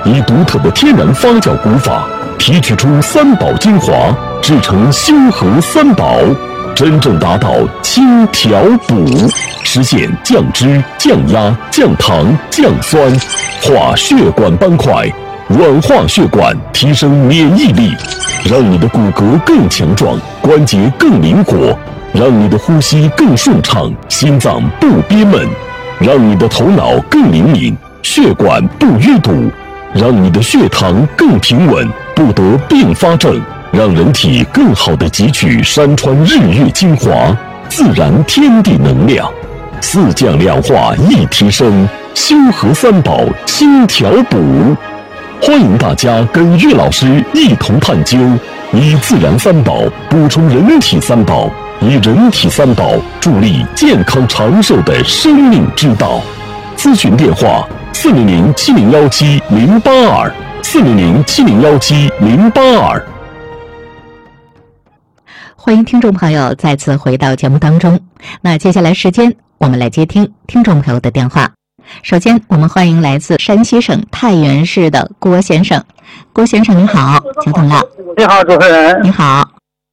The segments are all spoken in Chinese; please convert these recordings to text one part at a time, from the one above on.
以独特的天然发酵古法提取出三宝精华，制成修和三宝，真正达到清调补，实现降脂、降压、降糖、降酸，化血管斑块，软化血管，提升免疫力，让你的骨骼更强壮，关节更灵活，让你的呼吸更顺畅，心脏不憋闷，让你的头脑更灵敏，血管不淤堵，让你的血糖更平稳，不得并发症，让人体更好地汲取山川日月精华，自然天地能量，四降两化一提升，修和三宝轻调补。欢迎大家跟岳老师一同探究，以自然三宝补充人体三宝，以人体三宝助力健康长寿的生命之道。咨询电话：400-7017-082，400-7017-082。 欢迎听众朋友再次回到节目当中。那接下来时间，我们来接听听众朋友的电话。首先，我们欢迎来自山西省太原市的郭先生。郭先生您好，久等了。 你好，主持人。 你好。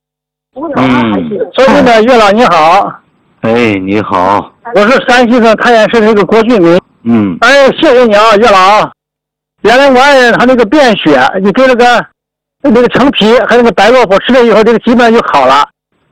尊敬的岳老你好。 哎，你好。 我是山西省太原市的一个郭俊民。哎，谢谢你啊，岳老。原来我爱人他那个便血，你给那个橙皮还有那个白萝卜吃了以后，这个基本上就好了。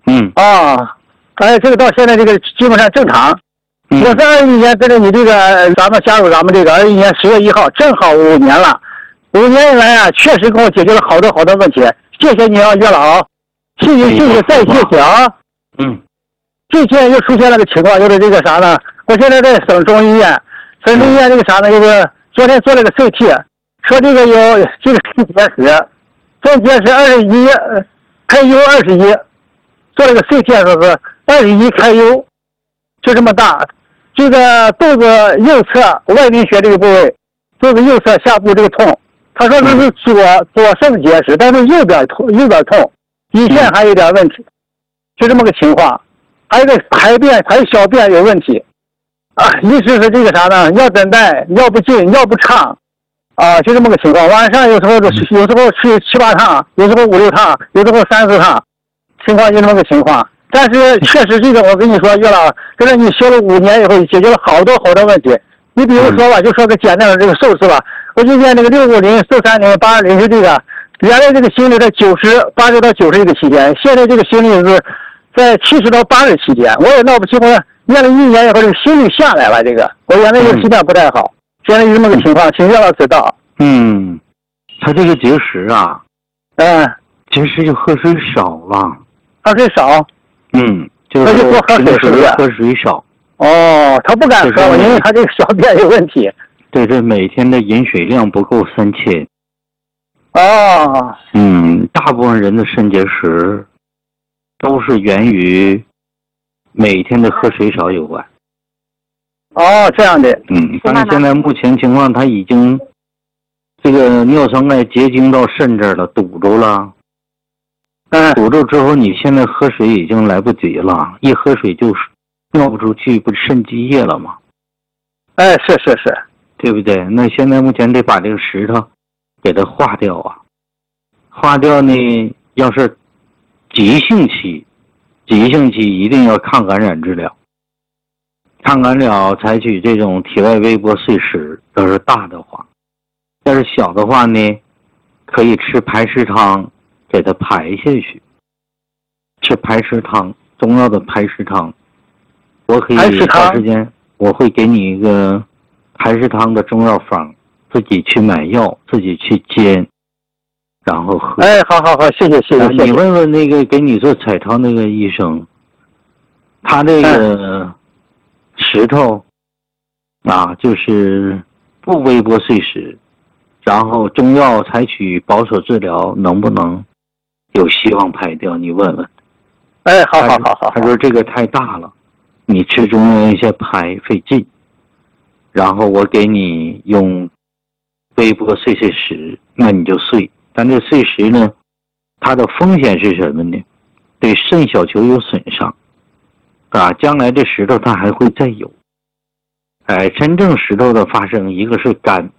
这个到现在这个基本上正常。我是21年跟着你这个加入咱们这个21年10月1号，正好5年了。5年以来啊，确实给我解决了好多问题。谢谢你啊，岳老。谢谢，再谢谢啊。最近又出现了个情况，就是这个啥呢？我现在在省中医院，这个啥呢？就是昨天做了个 CT， 说这个有这个肾结石21，开优21，做了个 CT 说是21开优，就这么大。这个肚子右侧外阴穴这个部位，肚子右侧下部这个痛，他说这是左肾结石，但是右边痛，胰腺还有点问题，就这么个情况。还有个排小便有问题意思是这个啥呢？尿等待，尿不尽，尿不畅就这么个情况。晚上有时候去7、8趟，有时候5、6趟，有时候3、4趟，情况就这么个情况。但是确实这个我跟你说，岳老，跟着你修了5年以后，解决了好多问题。你比如说吧，就说个简单的这个寿司吧，我就见那个650、430、820是这个，原来这个心率在80到90这个期间，现在这个心率是在70到80期间。我也闹不清楚，念了1年以后，这个心率下来了。这个我原来这个心脏不太好，现在就这么个情况，请岳老知道。 他这个结石啊，结石就喝水少了， 喝水少。 就是多喝水喝水少。 他不敢喝，因为他这个小便有问题。 对，这每天的饮水量不够3千。大部分人的肾结石都是源于每天的喝水少有关。 这样的。 但是现在目前情况，他已经这个尿酸钙结晶到肾这儿了，堵住了。堵住之后，你现在喝水已经来不及了，一喝水就尿不出去，不是肾积液了吗？ 是， 对不对？那现在目前得把这个石头给它化掉啊。化掉呢，要是急性期一定要抗感染治疗。抗感疗采取这种体外微波碎石，要是大的话；要是小的话呢，可以吃排石汤给它排下去。吃排石汤，中药的排石汤，我可以找时间，我会给你一个排石汤的中药方，自己去买药，自己去煎，然后喝。 好，谢谢。 你问问那个给你做彩超那个医生，他这个石头就是不微波碎石，然后中药采取保守治疗，能不能有希望排掉？你问问。 好。 他说这个太大了，你吃中药一些排费劲，然后我给你用微波碎石，那你就碎。但这碎石呢，它的风险是什么呢？对肾小球有损伤将来这石头它还会再有。真正石头的发生，一个是肝，